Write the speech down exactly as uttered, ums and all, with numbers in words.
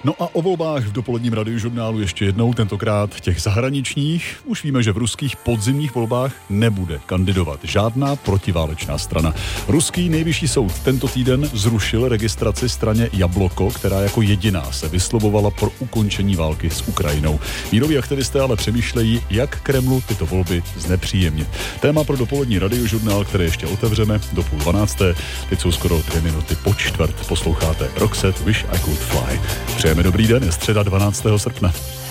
No a o volbách v dopoledním radiožurnálu ještě jednou, tentokrát těch zahraničních. Už víme, že v ruských podzimních volbách nebude kandidovat žádná protiválečná strana. Ruský nejvyšší soud tento týden zrušil registraci straně Jabloko, která jako jediná se vyslovovala pro ukončení války s Ukrajinou. Míroví aktivisté ale přemýšlejí, jak Kremlu tyto volby znepříjemnit. Téma pro dopolední radiožurnál, které ještě otevřeme do půl dvanácté. Teď jsou skoro dvě minuty po čtvrt. Posloucháte Roxette Wish I Could Fly. Přejeme dobrý den, je středa dvanáctého srpna.